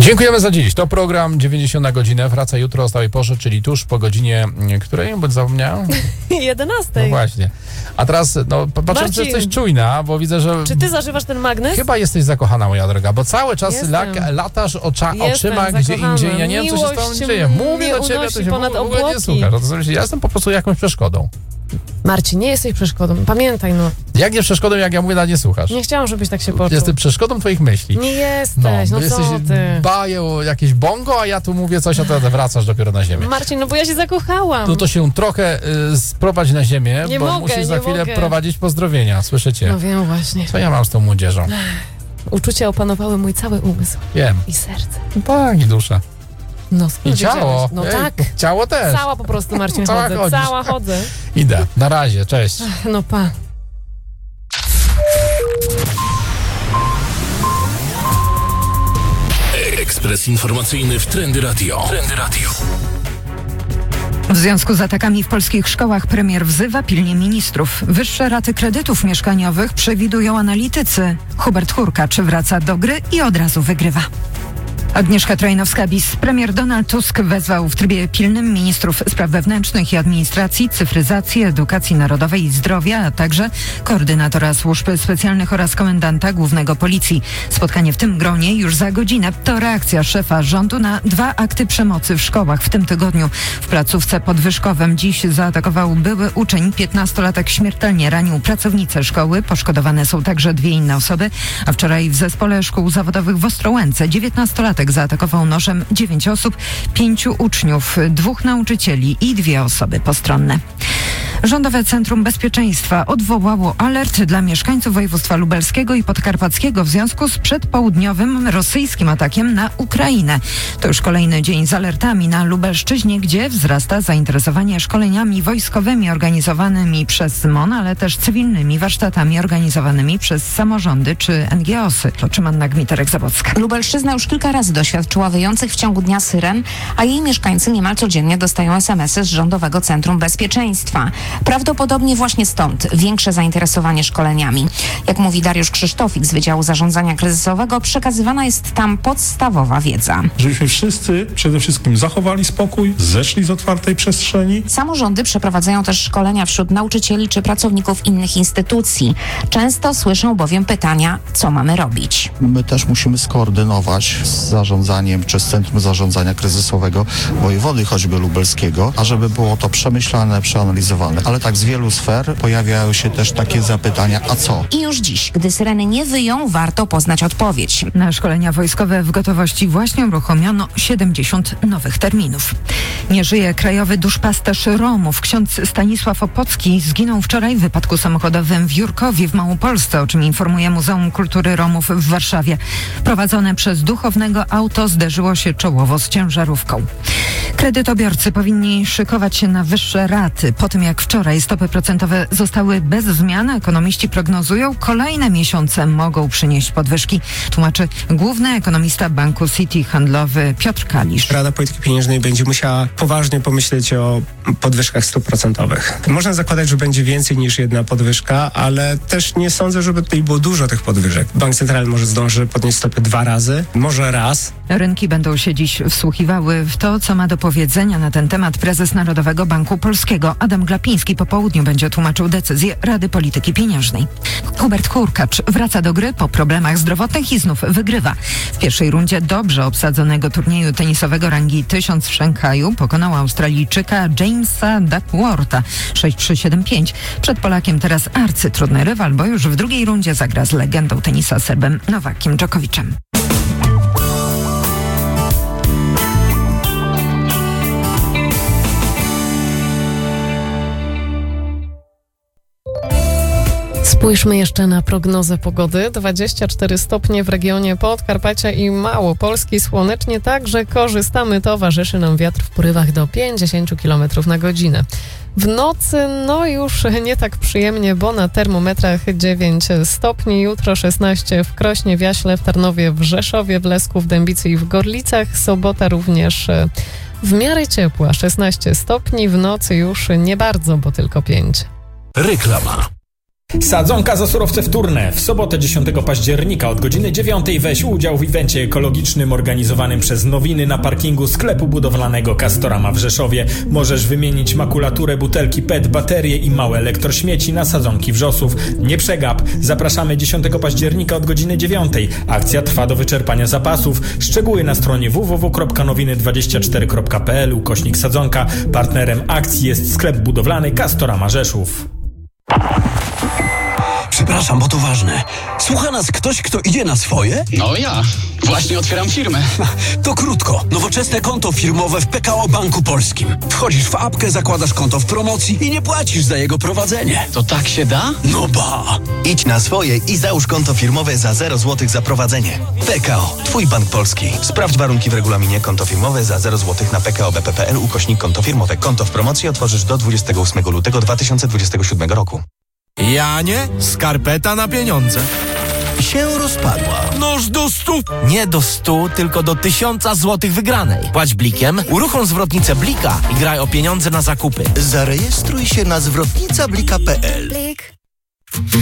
Dziękujemy za dziś. To program 90 na godzinę. Wraca jutro o stałej porze, czyli tuż po godzinie, której? Bo zapomniałem? 11. No właśnie. A teraz, patrzę, że jesteś czujna, bo widzę, że... Czy ty zażywasz ten magnes? Chyba jesteś zakochana, moja droga, bo cały czas latasz oczyma gdzie indziej. Ja nie wiem, co się z tobą dzieje. Mówię do ciebie, to się w ogóle nie słuchasz. Ja jestem po prostu jakąś przeszkodą. Marcin, nie jesteś przeszkodą. Pamiętaj, Jak nie przeszkodą, jak ja mówię, nie słuchasz? Nie chciałam, żebyś tak się poczuł. Jestem przeszkodą twoich myśli. Nie jesteś, co jesteś ty? bają jakieś bongo, a ja tu mówię coś, a ty wracasz dopiero na ziemię. Marcin, bo ja się zakochałam. No to się trochę sprowadź na ziemię, musisz za chwilę prowadzić pozdrowienia, słyszycie? No wiem właśnie. Co ja mam z tą młodzieżą? Uczucia opanowały mój cały umysł. Wiem. I serce. No tak, i dusza. I ciało. No tak. Ciało też. Cała po prostu, Marcin, chodzę. Cała chodzę. Idę. Na razie. Cześć. No pa. Ekspres informacyjny w Trendy Radio. W związku z atakami w polskich szkołach premier wzywa pilnie ministrów. Wyższe raty kredytów mieszkaniowych przewidują analitycy. Hubert Hurkacz wraca do gry i od razu wygrywa. Agnieszka Trojnowska-Bis. Premier Donald Tusk wezwał w trybie pilnym ministrów spraw wewnętrznych i administracji, cyfryzacji, edukacji narodowej i zdrowia, a także koordynatora służb specjalnych oraz komendanta głównego policji. Spotkanie w tym gronie już za godzinę to reakcja szefa rządu na 2 akty przemocy w szkołach w tym tygodniu. W placówce pod Wyszkowem dziś zaatakował były uczeń, 15-latek śmiertelnie ranił pracownicę szkoły. Poszkodowane są także 2 inne osoby, a wczoraj w zespole szkół zawodowych w Ostrołęce 19-latek zaatakował nożem 9 osób, 5 uczniów, 2 nauczycieli i 2 osoby postronne. Rządowe Centrum Bezpieczeństwa odwołało alert dla mieszkańców województwa lubelskiego i podkarpackiego w związku z przedpołudniowym rosyjskim atakiem na Ukrainę. To już kolejny dzień z alertami na Lubelszczyźnie, gdzie wzrasta zainteresowanie szkoleniami wojskowymi organizowanymi przez MON, ale też cywilnymi warsztatami organizowanymi przez samorządy czy NGO-sy. O czym Anna Gmiterek-Zabocka. Lubelszczyzna już kilka razy doświadczyła wyjących w ciągu dnia syren, a jej mieszkańcy niemal codziennie dostają SMS-y z Rządowego Centrum Bezpieczeństwa. Prawdopodobnie właśnie stąd większe zainteresowanie szkoleniami. Jak mówi Dariusz Krzysztofik z Wydziału Zarządzania Kryzysowego, przekazywana jest tam podstawowa wiedza. Żebyśmy wszyscy przede wszystkim zachowali spokój, zeszli z otwartej przestrzeni. Samorządy przeprowadzają też szkolenia wśród nauczycieli czy pracowników innych instytucji. Często słyszą bowiem pytania, co mamy robić. My też musimy skoordynować z zarządzaniem czy z Centrum Zarządzania Kryzysowego wojewody choćby lubelskiego, a żeby było to przemyślane, przeanalizowane. Ale tak z wielu sfer pojawiają się też takie zapytania, a co? I już dziś, gdy syreny nie wyją, warto poznać odpowiedź. Na szkolenia wojskowe w gotowości właśnie uruchomiono 70 nowych terminów. Nie żyje krajowy duszpasterz Romów. Ksiądz Stanisław Opocki zginął wczoraj w wypadku samochodowym w Jurkowie w Małopolsce, o czym informuje Muzeum Kultury Romów w Warszawie. Prowadzone przez duchownego auto zderzyło się czołowo z ciężarówką. Kredytobiorcy powinni szykować się na wyższe raty. Po tym jak wczoraj stopy procentowe zostały bez zmian, ekonomiści prognozują, kolejne miesiące mogą przynieść podwyżki, tłumaczy główny ekonomista Banku City handlowy Piotr Kalisz. Rada Polityki Pieniężnej będzie musiała poważnie pomyśleć o podwyżkach stóp procentowych. Można zakładać, że będzie więcej niż jedna podwyżka, ale też nie sądzę, żeby tutaj było dużo tych podwyżek. Bank Centralny może zdąży podnieść stopy 2 razy, może raz. Rynki będą się dziś wsłuchiwały w to, co ma do powiedzenia na ten temat prezes Narodowego Banku Polskiego. Adam Glapiński po południu będzie tłumaczył decyzję Rady Polityki Pieniężnej. Hubert Hurkacz wraca do gry po problemach zdrowotnych i znów wygrywa. W pierwszej rundzie dobrze obsadzonego turnieju tenisowego rangi 1000 w Szanghaju pokonał Australijczyka Jamesa Duckwortha 6-3-7-5. Przed Polakiem teraz arcytrudny rywal, bo już w drugiej rundzie zagra z legendą tenisa Serbem Nowakiem Dżokowiczem. Spójrzmy jeszcze na prognozę pogody. 24 stopnie w regionie Podkarpacia i Małopolski. Słonecznie, także korzystamy. Towarzyszy nam wiatr w porywach do 50 km na godzinę. W nocy już nie tak przyjemnie, bo na termometrach 9 stopni. Jutro 16 w Krośnie, w Jaśle, w Tarnowie, w Rzeszowie, w Lesku, w Dębicy i w Gorlicach. Sobota również w miarę ciepła, 16 stopni. W nocy już nie bardzo, bo tylko 5. Reklama. Sadzonka za surowce wtórne. W sobotę 10 października od godziny 9 weź udział w evencie ekologicznym organizowanym przez Nowiny na parkingu sklepu budowlanego Castorama w Rzeszowie. Możesz wymienić makulaturę, butelki PET, baterie i małe elektrośmieci na sadzonki wrzosów. Nie przegap. Zapraszamy 10 października od godziny 9. Akcja trwa do wyczerpania zapasów. Szczegóły na stronie www.nowiny24.pl/sadzonka. Partnerem akcji jest sklep budowlany Castorama Rzeszów. Przepraszam, bo to ważne. Słucha nas ktoś, kto idzie na swoje? No ja. Właśnie otwieram firmę. To krótko. Nowoczesne konto firmowe w PKO Banku Polskim. Wchodzisz w apkę, zakładasz konto w promocji i nie płacisz za jego prowadzenie. To tak się da? No ba! Idź na swoje i załóż konto firmowe za 0 zł za prowadzenie. PKO. Twój Bank Polski. Sprawdź warunki w regulaminie. Konto firmowe za 0 zł na PKO.pl/konto firmowe. Konto w promocji otworzysz do 28 lutego 2027 roku. Janie, skarpeta na pieniądze. Się rozpadła. Noż do 100. Nie do 100, tylko do 1000 złotych wygranej. Płać blikiem, uruchom zwrotnicę Blika i graj o pieniądze na zakupy. Zarejestruj się na zwrotnica blika.pl.